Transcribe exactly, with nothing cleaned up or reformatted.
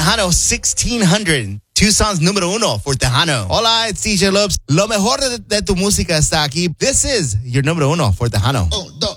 Tejano sixteen hundred. Tucson's número uno for Tejano. Hola, it's D J Lopes. Lo mejor de, de tu música está aquí. This is your número uno for Tejano. Un,